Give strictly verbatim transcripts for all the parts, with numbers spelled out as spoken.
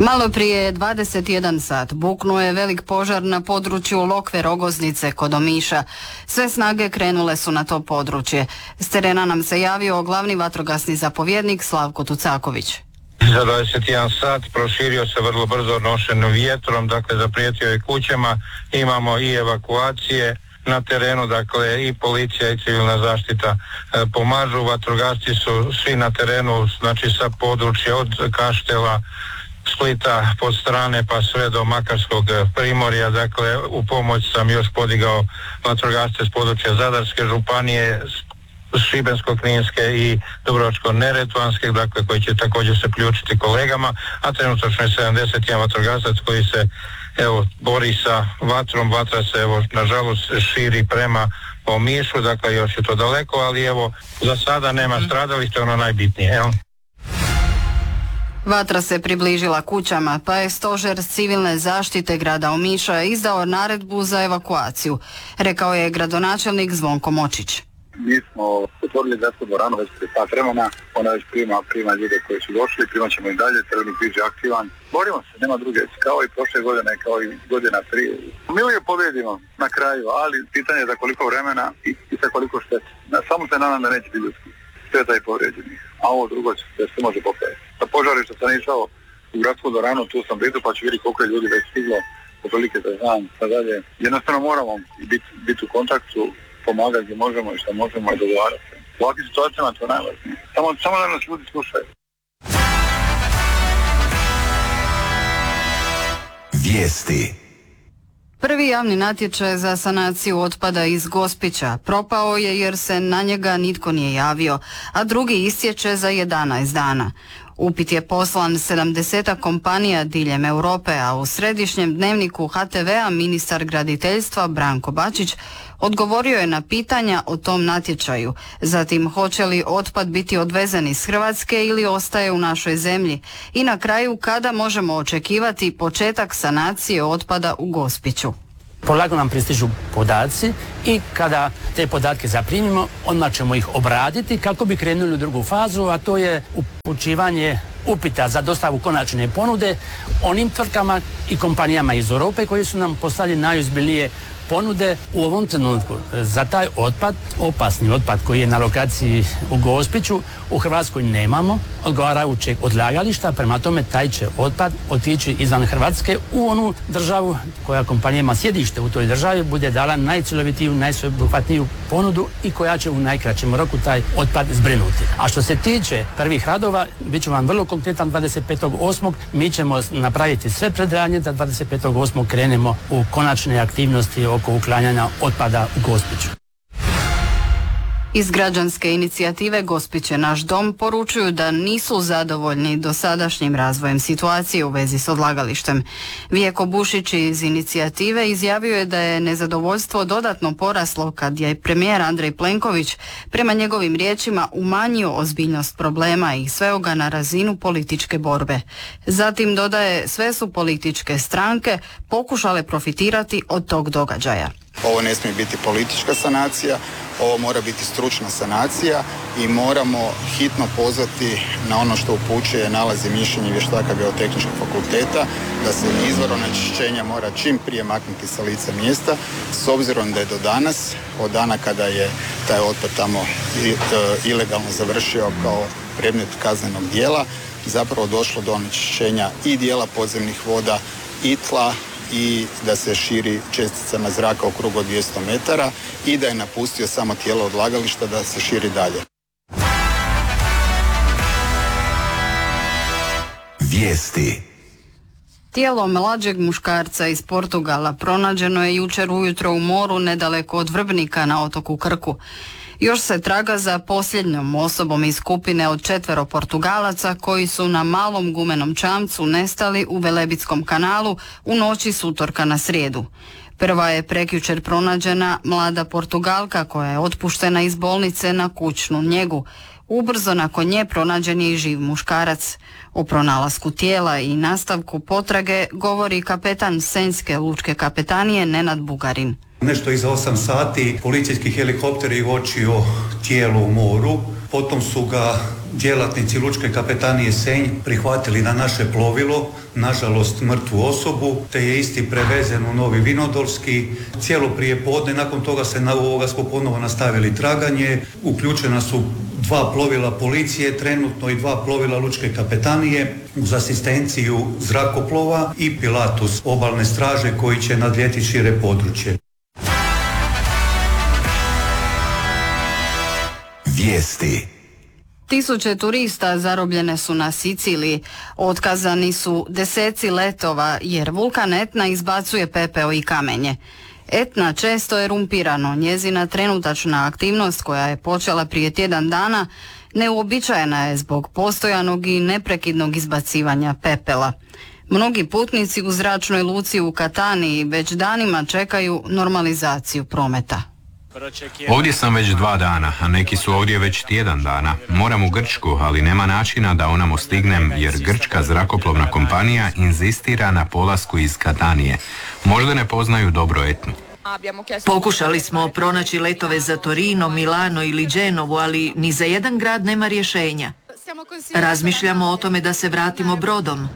Malo prije dvadeset jedan sat buknuo je velik požar na području Lokve Rogoznice kod Omiša. Sve snage krenule su na to područje. S terena nam se javio glavni vatrogasni zapovjednik Slavko Tucaković. Za dvadeset jedan sat proširio se vrlo brzo nošenim vjetrom, dakle zaprijetio je kućama, imamo i evakuacije na terenu, dakle i policija i civilna zaštita e, pomažu, vatrogasci su svi na terenu, znači sa područja od Kaštela, Splita pod strane pa sve do Makarskog primorja, dakle u pomoć sam još podigao vatrogasce s područja Zadarske županije, Šibensko-kninske i Dubrovačko-neretvanske, dakle koji će također se ključiti kolegama, a trenutno je sedamdeset jedan vatrogasac koji se evo bori sa vatrom. Vatra se evo nažalost širi prema Omišu, dakle još je to daleko, ali evo za sada nema stradalih, to je ono najbitnije, jel? Vatra se približila kućama, pa je stožer civilne zaštite grada Omiša izdao naredbu za evakuaciju, rekao je gradonačelnik Zvonko Močić. Mi smo otvorili gradsku dvoranu već prije sat vremena, ona već prima, prima ljude koji su došli, primat ćemo i dalje, Crveni križ je aktivan. Borimo se, nema druge, kao i prošle godine, kao i godina prije. Mi uvijek pobjedimo na kraju, ali pitanje je za koliko vremena i, i za koliko štete. Samo se nadam da neće biti ljudski šteta i povrijeđenih, a ovo drugo će se može popraviti. Sa požarišta sam išao u gradsku dvoranu, tu sam blizu, pa ću vidjeti koliko je ljudi već stiglo, otprilike da znam, sad dalje. Jednostavno moramo biti bit u kontaktu, pomagati gdje možemo i što možemo i dogovarati. U ovakvim situacijama to je najvažnije. Samo, samo da nas ljudi slušaju. Vijesti. Prvi javni natječaj za sanaciju otpada iz Gospića propao je jer se na njega nitko nije javio, a drugi istječe za jedanaest dana. Upit je poslan sedamdesetak kompanija diljem Europe, a u središnjem dnevniku ha te vea ministar graditeljstva Branko Bačić odgovorio je na pitanja o tom natječaju. Zatim, hoće li otpad biti odvezen iz Hrvatske ili ostaje u našoj zemlji? I na kraju, kada možemo očekivati početak sanacije otpada u Gospiću? Polako nam pristižu podaci i kada te podatke zaprimimo, odmah ćemo ih obraditi kako bi krenuli u drugu fazu, a to je upućivanje upita za dostavu konačne ponude onim tvrtkama i kompanijama iz Europe koji su nam poslali najozbiljnije ponude. U ovom trenutku za taj otpad, opasni otpad koji je na lokaciji u Gospiću, u Hrvatskoj nemamo odgovarajućeg odlagališta, prema tome taj će otpad otići izvan Hrvatske u onu državu koja kompanija ima sjedište u toj državi bude dala najcjelovitiju, najsveobuhvatniju ponudu i koja će u najkraćem roku taj otpad zbrinuti. A što se tiče prvih radova, bit ću vam vrlo konkretan, dvadeset petog osmog mi ćemo napraviti sve predradnje da dvadeset petog osmog krenemo u konačne aktivnosti oko uklanjanja otpada u Gospiću. Iz građanske inicijative Gospić je naš dom poručuju da nisu zadovoljni dosadašnjim razvojem situacije u vezi s odlagalištem. Vijeko Bušić iz inicijative izjavio je da je nezadovoljstvo dodatno poraslo kad je premijer Andrej Plenković prema njegovim riječima umanjio ozbiljnost problema i sveo ga na razinu političke borbe. Zatim dodaje, sve su političke stranke pokušale profitirati od tog događaja. Ovo ne smije biti politička sanacija, ovo mora biti stručna sanacija i moramo hitno pozvati na ono što upućuje nalazi mišljenja vještaka Geotehničkog fakulteta, da se izvor onečišćenja mora čim prije maknuti sa lica mjesta, s obzirom da je do danas, od dana kada je taj otpad tamo ilegalno završio kao predmet kaznenog djela, zapravo došlo do onečišćenja i dijela podzemnih voda i tla, i da se širi česticama zraka u krugu od dvjesto metara i da je napustio samo tijelo odlagališta da se širi dalje. Vijesti. Tijelo mlađeg muškarca iz Portugala pronađeno je jučer ujutro u moru nedaleko od Vrbnika na otoku Krku. Još se traga za posljednjom osobom iz skupine od četvero Portugalaca koji su na malom gumenom čamcu nestali u Velebitskom kanalu u noći s utorka na srijedu. Prva je prekjučer pronađena mlada Portugalka koja je otpuštena iz bolnice na kućnu njegu. Ubrzo nakon nje pronađen je i živ muškarac. O pronalasku tijela i nastavku potrage govori kapetan Senjske lučke kapetanije Nenad Bugarin. Nešto iza osam sati policijski helikopter je uočio tijelo u moru. Potom su ga djelatnici Lučke kapetanije Senj prihvatili na naše plovilo, nažalost mrtvu osobu, te je isti prevezen u Novi Vinodolski. Cijelo prijepodne, nakon toga se na ovoga smo ponovo nastavili traganje. Uključena su dva plovila policije, trenutno i dva plovila Lučke kapetanije uz asistenciju zrakoplova i Pilatus obalne straže koji će nadlijeti šire područje. Vijesti. Tisuće turista zarobljene su na Siciliji. Otkazani su deseci letova jer vulkan Etna izbacuje pepeo i kamenje. Etna često je rumpirano. Njezina trenutačna aktivnost koja je počela prije tjedan dana neuobičajena je zbog postojanog i neprekidnog izbacivanja pepela. Mnogi putnici u zračnoj luci u Kataniji već danima čekaju normalizaciju prometa. Ovdje sam već dva dana, a neki su ovdje već tjedan dana. Moram u Grčku, ali nema načina da onamo stignem jer grčka zrakoplovna kompanija inzistira na polasku iz Katanije. Možda ne poznaju dobro Etnu. Pokušali smo pronaći letove za Torino, Milano ili Genovu, ali ni za jedan grad nema rješenja. Razmišljamo o tome da se vratimo brodom.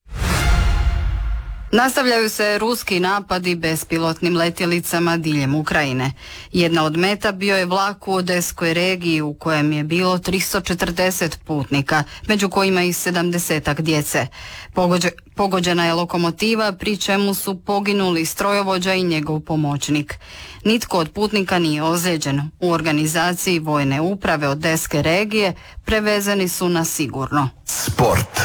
Nastavljaju se ruski napadi bespilotnim letjelicama diljem Ukrajine. Jedna od meta bio je vlak u Odeskoj regiji u kojem je bilo tristo četrdeset putnika, među kojima i sedamdesetak djece. Pogođe, pogođena je lokomotiva, pri čemu su poginuli strojovođa i njegov pomoćnik. Nitko od putnika nije ozlijeđen. U organizaciji vojne uprave Odeske regije prevezeni su na sigurno. Sport.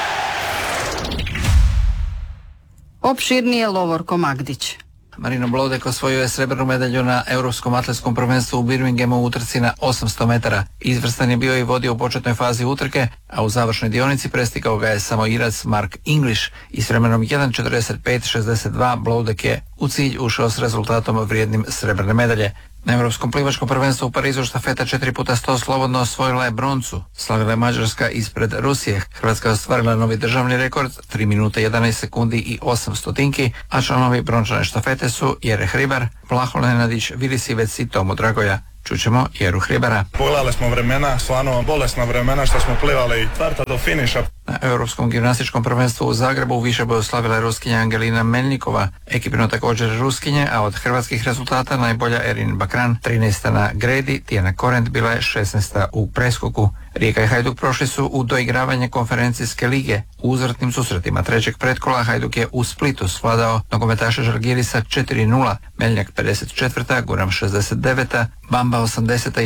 Opširnije Lovorko Magdić. Marino Blodek osvojio je srebrnu medalju na Europskom atletskom prvenstvu u Birminghamu u utrci na osamsto metara. Izvrstan je bio i vodio u početnoj fazi utrke, a u završnoj dionici prestigao ga je samo Irac Mark English i s vremenom jedan četrdeset pet šezdeset dva Blodek je u cilj ušao s rezultatom vrijednim srebrne medalje. Na Europskom plivačkom prvenstvu u Parizu štafeta četiri puta sto slobodno osvojila je broncu. Slavila je Mađarska ispred Rusije. Hrvatska je ostvarila novi državni rekord, tri minute jedanaest sekundi i osam stotinki, a članovi brončane štafete su Jere Hribar, Vlaho Nenadić, Vili Sivec i Tomo Dragoja. Čućemo Jeru Hribara. Pogledali smo vremena, stvarno bolesna vremena što smo plivali i starta do finiša. Na Europskom gimnastičkom prvenstvu u Zagrebu u višeboju slavila je Ruskinja Angelina Melnikova, ekipno također Ruskinje, a od hrvatskih rezultata najbolja Erin Bakran, trinaesta na gredi, Tijana Korent bila je šesnaesta u preskoku. Rijeka i Hajduk prošli su u doigravanje konferencijske lige. U uzvratnim susretima trećeg pretkola Hajduk je u Splitu svladao nogometaše Žalgirisa četiri nula, Meljnjak pedeset četvrta, Guram šezdeset deveta, Bamba osamdeseta i